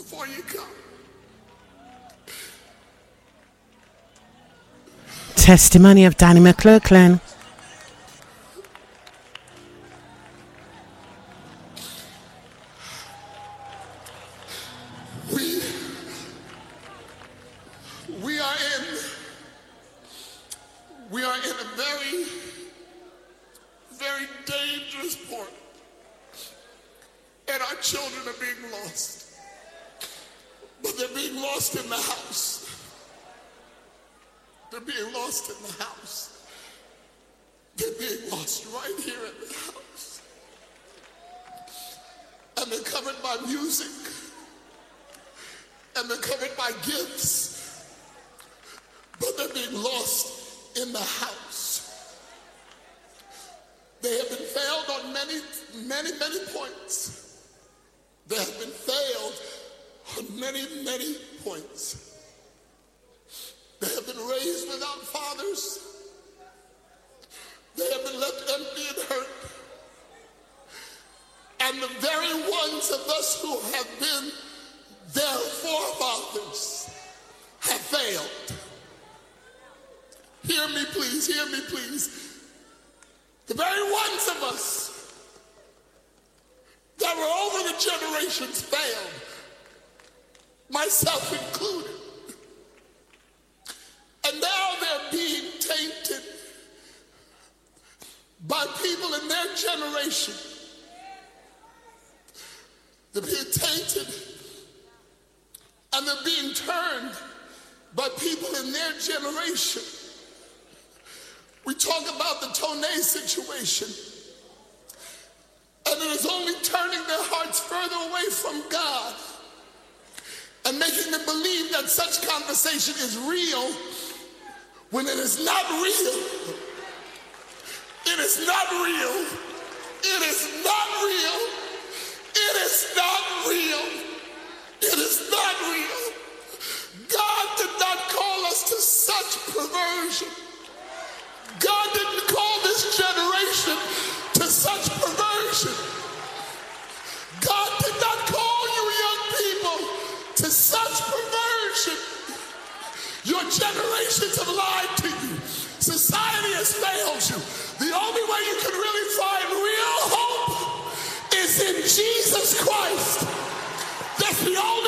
before you come. Testimony of Danny McClurkin. We are in a very, very dangerous point, and our children are being lost, but they're being lost in the house. They're being lost in the house. They're being lost right here in the house. And they're covered by music. And they're covered by gifts. But they're being lost in the house. They have been failed on many points. They have been failed on many points. They have been raised without fathers. They have been left empty and hurt. And the very ones of us who have been their forefathers have failed. Hear me please, hear me please. The very ones of us that were over the generations failed, myself included. And now they're being tainted by people in their generation. They're being tainted and they're being turned by people in their generation. We talk about the Tone situation, and it is only turning their hearts further away from God and making them believe that such conversation is real when it is not real. It is not real. It is not real. It is not real. It is not real. God did not call us to such perversion. God didn't call this generation to such perversion. God did not call you young people to such perversion. Your generations have lied to you. Society has failed you. The only way you can really find real hope is in Jesus Christ. That's the only